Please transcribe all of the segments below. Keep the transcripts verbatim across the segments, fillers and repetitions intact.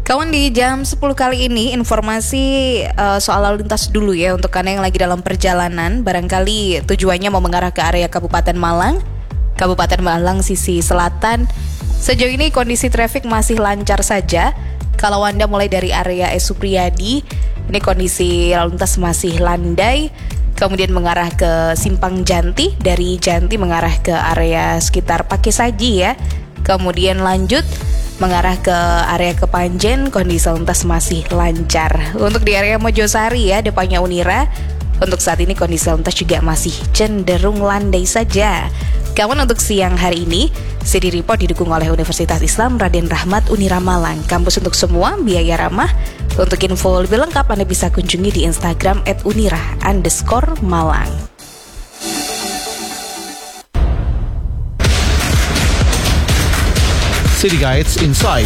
Kawan, di jam sepuluh kali ini informasi uh, soal lalu lintas dulu ya untuk Anda yang lagi dalam perjalanan. Barangkali tujuannya mau mengarah ke area Kabupaten Malang, Kabupaten Malang sisi selatan. Sejauh ini kondisi trafik masih lancar saja. Kalau Anda mulai dari area S. Supriyadi, ini kondisi lalu lintas masih landai. Kemudian mengarah ke Simpang Janti, dari Janti mengarah ke area sekitar Pakesaji ya. Kemudian lanjut mengarah ke area Kepanjen, kondisi lalu lintas masih lancar. Untuk di area Mojosari ya, depannya Unira, untuk saat ini kondisi lalu lintas juga masih cenderung landai saja. Kawan, untuk siang hari ini, City Report didukung oleh Universitas Islam Raden Rahmat Unira Malang. Kampus untuk semua, biaya ramah. Untuk info lebih lengkap Anda bisa kunjungi di Instagram at unira underscore malang. City Guides Inside.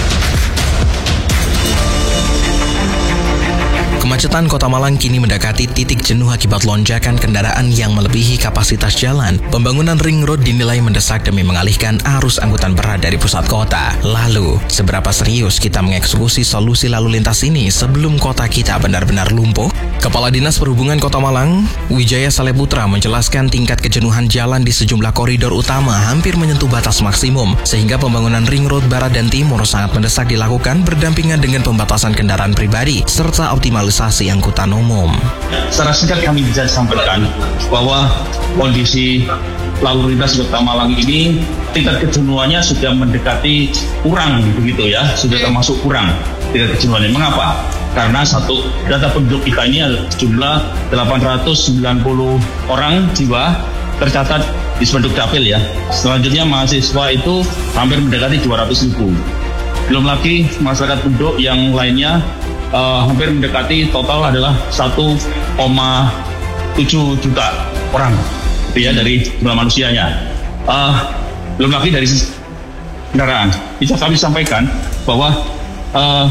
Kemacetan Kota Malang kini mendekati titik jenuh akibat lonjakan kendaraan yang melebihi kapasitas jalan. Pembangunan ring road dinilai mendesak demi mengalihkan arus angkutan berat dari pusat kota. Lalu, seberapa serius kita mengeksekusi solusi lalu lintas ini sebelum kota kita benar-benar lumpuh? Kepala Dinas Perhubungan Kota Malang, Wijaya Saleputra, menjelaskan tingkat kejenuhan jalan di sejumlah koridor utama hampir menyentuh batas maksimum, sehingga pembangunan ring road barat dan timur sangat mendesak dilakukan berdampingan dengan pembatasan kendaraan pribadi, serta optimalisasi angkutan umum. Secara singkat kami bisa sampaikan bahwa kondisi lalu lintas Kota Malang ini tingkat kejenuhannya sudah mendekati kurang begitu ya, sudah termasuk kurang tingkat kejenuhannya. Mengapa? Karena satu, data penduduk kita ini jumlah delapan ratus sembilan puluh orang jiwa tercatat di Spenduk Dapil ya. Selanjutnya mahasiswa itu hampir mendekati dua ratus ribu. Belum lagi masyarakat penduduk yang lainnya uh, hampir mendekati total adalah satu koma tujuh juta orang gitu ya, dari jumlah manusianya. Uh, belum lagi dari kendaraan. Bisa kami sampaikan bahwa uh,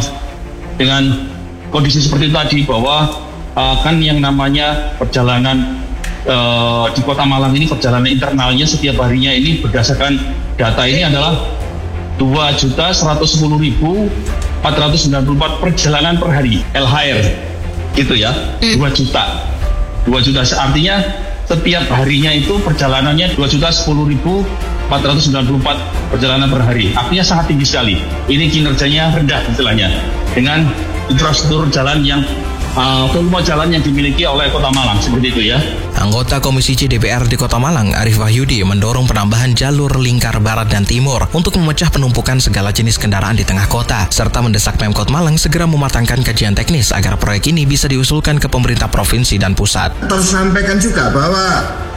dengan kondisi seperti itu tadi, bahwa uh, kan yang namanya perjalanan uh, di Kota Malang ini, perjalanan internalnya setiap harinya ini berdasarkan data ini adalah dua juta seratus sepuluh ribu empat ratus sembilan puluh empat perjalanan per hari L H R gitu ya. dua juta dua juta artinya setiap harinya itu perjalanannya dua juta sepuluh ribu empat ratus sembilan puluh empat perjalanan per hari. Artinya sangat tinggi sekali. Ini kinerjanya rendah istilahnya, dengan infrastruktur jalan yang uh, volume jalan yang dimiliki oleh Kota Malang seperti itu ya. Anggota Komisi C D P R di Kota Malang, Arif Wahyudi, mendorong penambahan jalur lingkar barat dan timur untuk memecah penumpukan segala jenis kendaraan di tengah kota, serta mendesak Pemkot Malang segera mematangkan kajian teknis agar proyek ini bisa diusulkan ke pemerintah provinsi dan pusat. Tersampaikan juga bahwa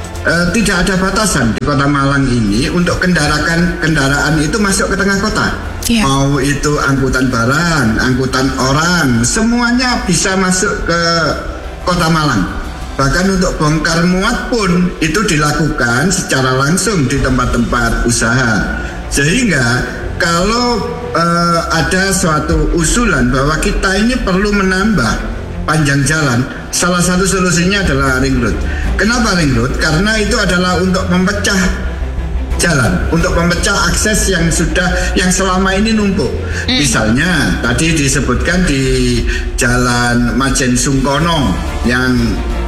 e, tidak ada batasan di Kota Malang ini untuk kendaraan kendaraan itu masuk ke tengah kota. Yeah. Mau itu angkutan barang, angkutan orang, semuanya bisa masuk ke Kota Malang. Bahkan untuk bongkar muat pun itu dilakukan secara langsung di tempat-tempat usaha. Sehingga kalau uh, ada suatu usulan bahwa kita ini perlu menambah panjang jalan, salah satu solusinya adalah ring road. Kenapa ring road? Karena itu adalah untuk memecah jalan, untuk memecah akses yang sudah yang selama ini numpuk. Mm. Misalnya tadi disebutkan di Jalan Majen Sungkono yang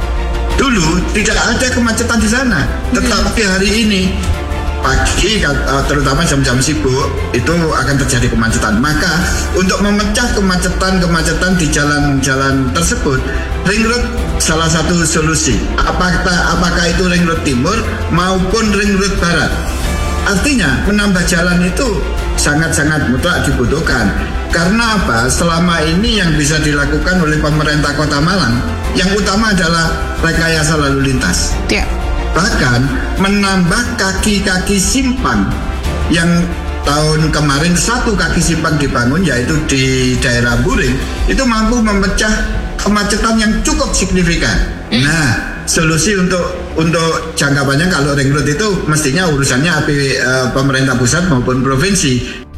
dulu tidak ada kemacetan di sana, tetapi hari ini pagi terutama jam-jam sibuk itu akan terjadi kemacetan. Maka untuk memecah kemacetan-kemacetan di jalan-jalan tersebut, ring road salah satu solusi. Apakah apakah itu ring road timur maupun ring road barat? Artinya menambah jalan itu sangat-sangat mutlak dibutuhkan. Karena apa? Selama ini yang bisa dilakukan oleh pemerintah Kota Malang, yang utama adalah rekayasa lalu lintas. Yeah. Bahkan menambah kaki-kaki simpang yang tahun kemarin satu kaki simpang dibangun, yaitu di daerah Buring, itu mampu memecah kemacetan yang cukup signifikan. Mm. Nah, solusi untuk untuk jangka panjang kalau ring road itu mestinya urusannya api, uh, pemerintah pusat maupun provinsi.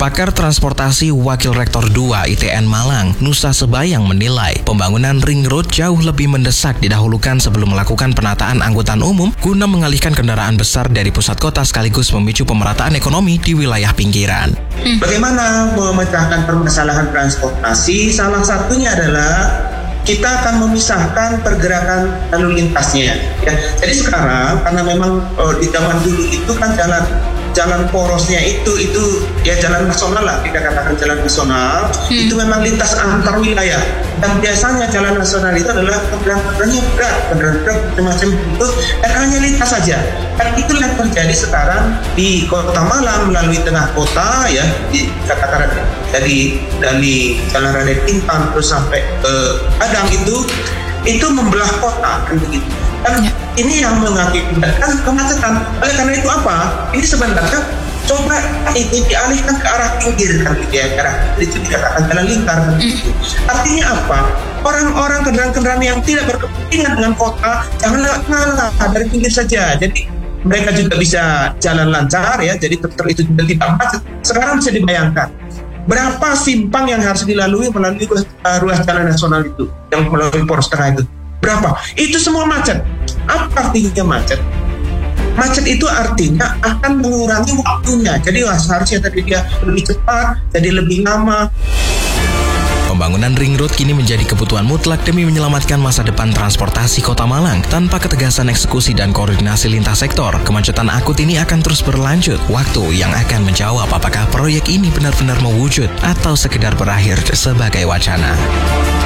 Pakar Transportasi Wakil Rektor dua I T N Malang, Nusa Sebayang menilai pembangunan ring road jauh lebih mendesak didahulukan sebelum melakukan penataan angkutan umum guna mengalihkan kendaraan besar dari pusat kota sekaligus memicu pemerataan ekonomi di wilayah pinggiran. Bagaimana memecahkan permasalahan transportasi? Salah satunya adalah kita akan memisahkan pergerakan lalu lintasnya. Ya. Jadi sekarang karena memang oh, di zaman dulu itu kan jalan jalan porosnya itu itu ya jalan nasional lah, kita katakan jalan nasional hmm. itu memang lintas antar wilayah, dan biasanya jalan nasional itu adalah kendaraan-kendaraan berat, kendaraan berat macam itu, dan hanya lintas saja. Dan itu yang terjadi sekarang di Kota Malang melalui tengah kota ya, di katakan dari dari Jalan Raden Intan terus sampai ke Padang itu itu membelah kota kan begitu. Dan ya. Ini yang mengakibatkan kemacetan. Oleh karena itu apa? Ini sebenarnya coba itu dialihkan ke arah pinggir kan gitu ya, ke arah itu dikatakan jalan lingkar kan gitu. Artinya apa? Orang-orang kendaraan-kendaraan yang tidak berkepentingan dengan kota jangan lewat ngalah dari pinggir saja. Jadi mereka juga bisa jalan lancar ya. Jadi ter itu juga tidak macet. Sekarang bisa dibayangkan berapa simpang yang harus dilalui melalui ruas jalan nasional itu, yang melalui poros tengah itu. Berapa? Itu semua macet. Apa artinya macet? Macet itu artinya akan mengurangi waktunya. Jadi seharusnya tadi dia lebih cepat, jadi lebih lama. Pembangunan ring road kini menjadi kebutuhan mutlak demi menyelamatkan masa depan transportasi Kota Malang. Tanpa ketegasan eksekusi dan koordinasi lintas sektor, kemacetan akut ini akan terus berlanjut. Waktu yang akan menjawab apakah proyek ini benar-benar mewujud atau sekedar berakhir sebagai wacana.